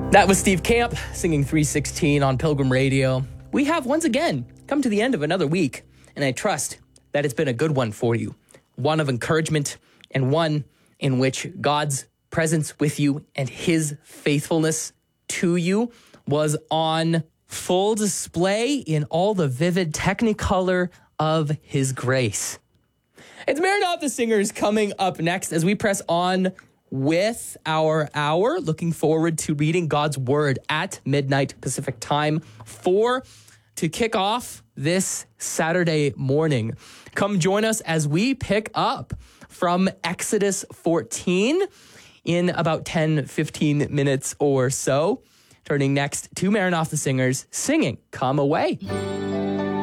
That was Steve Camp singing 316 on Pilgrim Radio. We have once again come to the end of another week, and I trust that it's been a good one for you. One of encouragement and one in which God's presence with you and his faithfulness to you was on full display in all the vivid technicolor of his grace. It's Maranatha Singers coming up next as we press on with our hour. Looking forward to reading God's word at midnight Pacific time to kick off this Saturday morning. Come join us as we pick up from Exodus 14 in about 10-15 minutes or so. Turning next to Maranatha Singers singing Come Away.